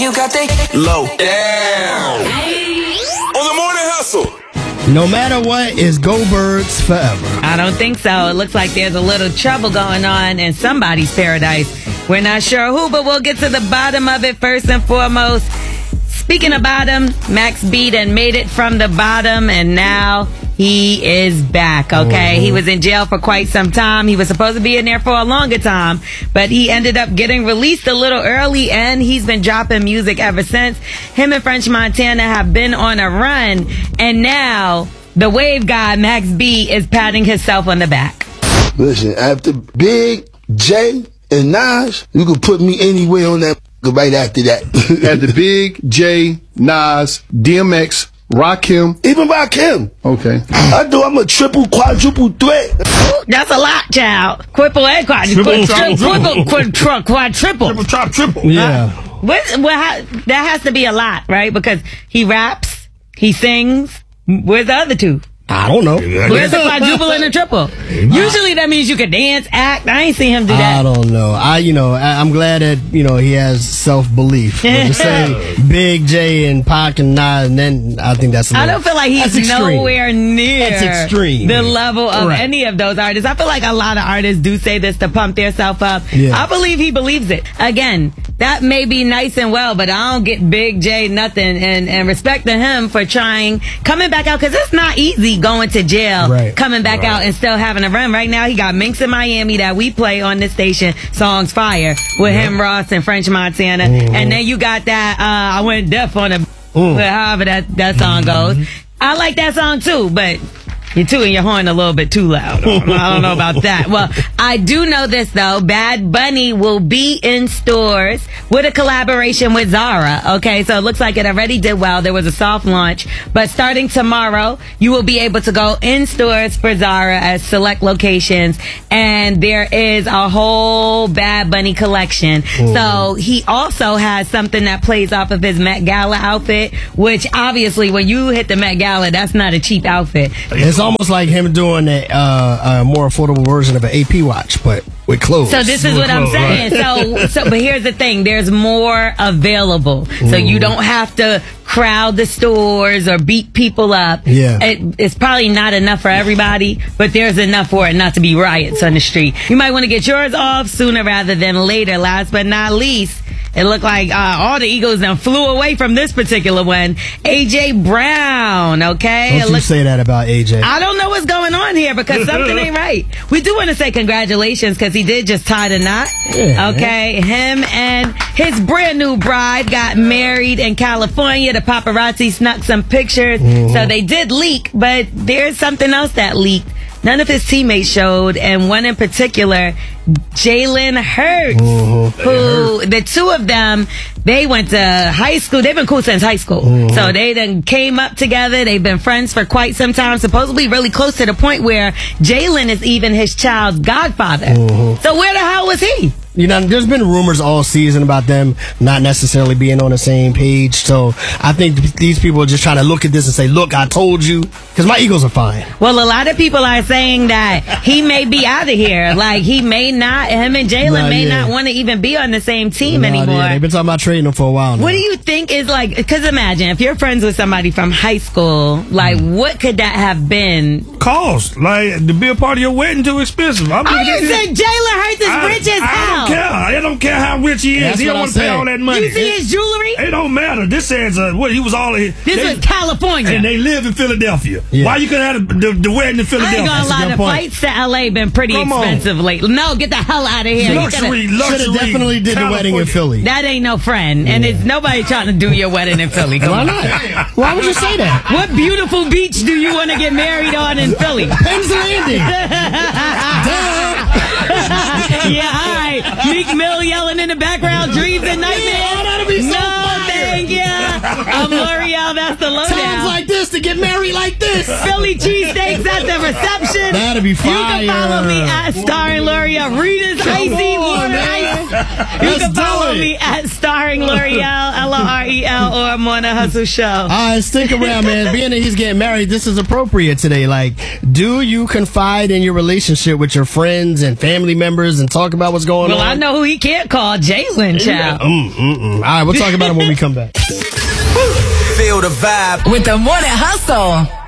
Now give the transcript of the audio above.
you got the low down. On the morning hustle. No matter what, it's Go Birds forever. I don't think so. It looks like there's a little trouble going on in somebody's paradise. We're not sure who, but we'll get to the bottom of it first and foremost. Speaking of bottom, Max B done made it from the bottom, and now he is back, okay? He was in jail for quite some time. He was supposed to be in there for a longer time, but he ended up getting released a little early, and he's been dropping music ever since. Him and French Montana have been on a run, and now the wave guy, Max B, is patting himself on the back. Listen, after Big J and Nas, you can put me anywhere on that right after that. After Big J, Nas, DMX, Rakim. Even Rakim. Okay. I'm a triple, quadruple threat. That's a lot, child. Quadruple and quadruple. Triple. Yeah. That has to be a lot, right? Because he raps, he sings. Where's the other two? I don't know. Where's the quadruple and the triple? Usually that means you can dance, act. I ain't seen him do that. I don't know. I'm glad that, he has self-belief. But to say Big J and Pac and Nas, and then I think that's a little, I don't feel like he's nowhere near the level of any of those artists. I feel like a lot of artists do say this to pump themselves up. Yeah. I believe he believes it. Again, that may be nice and well, but I don't get Big J nothing, and respect to him for coming back out, because it's not easy going to jail, coming back out and still having a run. Right now, he got Minx in Miami that we play on this station, Songs Fire, with him, Ross, and French Montana. And then you got that, I Went Deaf on the, however that song goes. I like that song too, but you're tooting your horn a little bit too loud. I don't know about that. Well, I do know this, though. Bad Bunny will be in stores with a collaboration with Zara. Okay, so it looks like it already did well. There was a soft launch. But starting tomorrow, you will be able to go in stores for Zara at select locations. And there is a whole Bad Bunny collection. So he also has something that plays off of his Met Gala outfit, which obviously when you hit the Met Gala, that's not a cheap outfit. It's almost like him doing a more affordable version of an AP watch, but with clothes. So this is what I'm saying. But here's the thing. There's more available. So you don't have to crowd the stores or beat people up. Yeah. It's probably not enough for everybody, but there's enough for it not to be riots on the street. You might want to get yours off sooner rather than later. Last but not least, it looked like all the Eagles now flew away from this particular one. A.J. Brown, okay? Don't you say that about A.J. I don't know what's going on here because something ain't right. We do want to say congratulations because he did just tie the knot. Yeah, okay? Him and his brand new bride got married in California. The paparazzi snuck some pictures. So they did leak, but there's something else that leaked. None of his teammates showed, and one in particular, Jalen Hurts, who the two of them, they went to high school. They've been cool since high school. So they then came up together. They've been friends for quite some time, supposedly really close to the point where Jalen is even his child's godfather. So where the hell was he? There's been rumors all season about them not necessarily being on the same page. So I think these people are just trying to look at this and say, look, I told you, because my Eagles are fine. Well, a lot of people are saying that he may be out of here. Like, he may not, him and Jalen may not want to even be on the same team anymore. Yeah, they've been talking about trading him for a while now. What do you think is like, because imagine, if you're friends with somebody from high school, like, what could that have been? Cost. Like, to be a part of your wedding too expensive. You said Jalen Hurts is rich as hell. I don't care how rich he is. That's he don't want to pay all that money. You see his jewelry? It don't matter. This says he was all in. This was California. And they live in Philadelphia. Yeah. Why you couldn't have the wedding in Philadelphia? I ain't gonna lie, the flights to LA been pretty expensive lately. No, get the hell out of here. Luxury. Should have definitely did the wedding in Philly. That ain't no friend. And it's nobody trying to do your wedding in Philly. Why not? Why would you say that? What beautiful beach do you want to get married on in Philly? Penn's Landing. Yeah, all right. Meek Mill yelling in the background, dreams and nightmares. Thank you. I'm L'Oreal, that's the lowdown. Times like this to get married like this. Philly cheesesteaks at the reception. That'd be fire. You can follow me at Starring L'Oreal. Rita's Icy Water Ice. You can follow me at Starring L'Oreal, LOREAL. REL or Morning Hustle Show. All right, stick around, man. Being that he's getting married, this is appropriate today. Like, do you confide in your relationship with your friends and family members and talk about what's going on? Well, I know who he can't call, Jalen, child. All right, we'll talk about it when we come back. Feel the vibe with the Morning Hustle.